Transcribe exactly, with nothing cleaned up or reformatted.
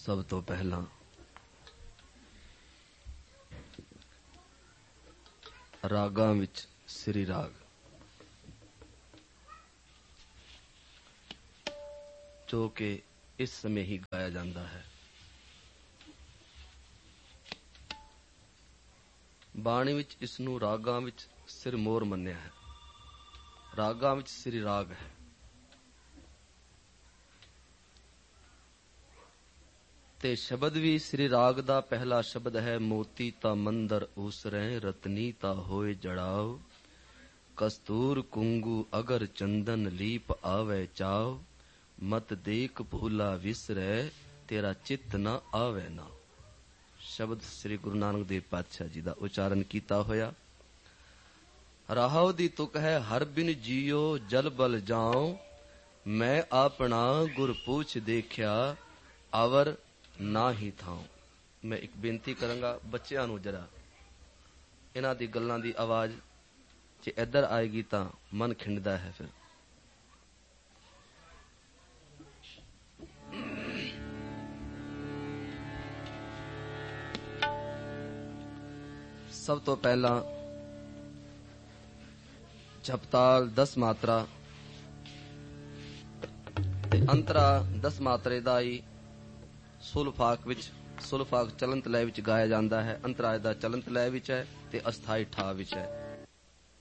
ਸਭ ਤੋਂ ਪਹਿਲਾਂ ਰਾਗਾਂ ਵਿੱਚ ਸ੍ਰੀ ਰਾਗ ਜੋ ਕਿ ਇਸ ਸਮੇਂ ਹੀ ਗਾਇਆ ਜਾਂਦਾ ਹੈ। ਬਾਣੀ ਵਿੱਚ ਇਸ ਨੂੰ ਰਾਗਾਂ ਵਿੱਚ ਸਿਰਮੌਰ ਮੰਨਿਆ ਹੈ। ਰਾਗਾਂ ਵਿੱਚ ਸ੍ਰੀ ਰਾਗ ਹੈ। ਤੇ ਸ਼ਬਦ ਵੀ ਸ੍ਰੀ ਰਾਗ ਦਾ ਪਹਿਲਾ ਸ਼ਬਦ ਹੈ। ਮੋਤੀ ਤਾ ਮੰਦਰ ਉਸਰੈ ਰਤਨੀ ਤਾ ਹੋਏ ਜੜਾਓ, ਕਸਤੂਰ ਕੁੰਗੂ ਅਗਰ ਚੰਦਨ ਲੀਪ ਆਵੇ ਚਾਓ, ਮਤ ਦੇਖ ਭੂਲਾ ਵਿਸਰੈ ਤੇਰਾ ਚਿੱਤ ਨਾ ਆਵੇ ਨਾ। ਸ਼ਬਦ ਸ੍ਰੀ ਗੁਰੂ ਨਾਨਕ ਦੇਵ ਪਾਤਸ਼ਾਹ ਜੀ ਦਾ ਉਚਾਰਨ ਕੀਤਾ ਹੋਇਆ। ਰਾਹਵ ਦੀ ਤੁਕ ਹੈ। ਹਰ ਬਿਨ ਜੀਓ ਜਲ ਬਲ ਜਾਉ, ਮੈਂ ਆਪਣਾ ਗੁਰ ਪੂਛ ਦੇਖਿਆ ਅਵਰ ਨਾ ਹੀ ਥਾਉ। ਮੈਂ ਇੱਕ ਬੇਨਤੀ ਕਰਾਂਗਾ ਬੱਚਿਆਂ ਨੂੰ, ਜਰਾ ਇਹਨਾਂ ਦੀ ਗੱਲਾਂ ਦੀ ਆਵਾਜ਼ ਜੇ ਇੱਧਰ ਆਏਗੀ ਤਾਂ ਮਨ ਖਿੰਡਦਾ ਹੈ। ਫਿਰ ਸਭ ਤੋਂ ਪਹਿਲਾਂ ਜਪਤਾਲ ਦਸ ਮਾਤਰਾ ਤੇ ਅੰਤਰਾ ਦਸ ਮਾਤਰੇ ਦਾ ਹੀ ਸੁਲਫਾਕ ਵਿੱਚ ਸੁਲਫਾਕ ਚਲੰਤ ਲੈ ਵਿੱਚ ਗਾਇਆ ਜਾਂਦਾ ਹੈ। ਅੰਤਰਾ ਦਾ ਚਲੰਤ ਲੈ ਵਿੱਚ ਹੈ ਤੇ ਅਸਥਾਈ ਠਾ ਵਿੱਚ ਹੈ।